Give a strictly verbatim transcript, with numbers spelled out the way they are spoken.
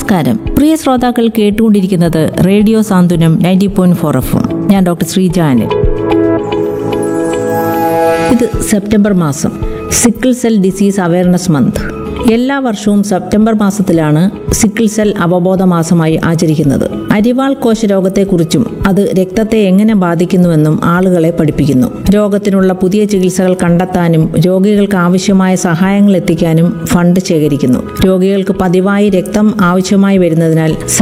നമസ്കാരം, പ്രിയ ശ്രോതാക്കൾ കേട്ടുകൊണ്ടിരിക്കുന്നത് റേഡിയോ സാന്ത്വനം ninety point four F M. ഞാൻ ഡോക്ടർ ശ്രീജാന്. ഇത് സെപ്റ്റംബർ മാസം, sickle cell disease awareness month. എല്ലാ വർഷവും സെപ്റ്റംബർ മാസത്തിലാണ് സിക്കിൾ സെൽ അവബോധ മാസമായി ആചരിക്കുന്നത്. അരിവാൾ കോശ രോഗത്തെക്കുറിച്ചും അത് രക്തത്തെ എങ്ങനെ ബാധിക്കുന്നുവെന്നും ആളുകളെ പഠിപ്പിക്കുന്നു. രോഗത്തിനുള്ള പുതിയ ചികിത്സകൾ കണ്ടെത്താനും രോഗികൾക്ക് ആവശ്യമായ സഹായങ്ങൾ എത്തിക്കാനും ഫണ്ട് ശേഖരിക്കുന്നു. രോഗികൾക്ക് പതിവായി രക്തം ആവശ്യമായി വരുന്നതിനാൽ